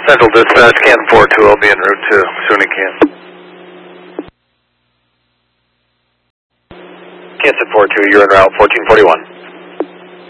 Central Dispatch, Can 42, I'll be en route to SUNY Can. Kansas 42, you're en route, 1441.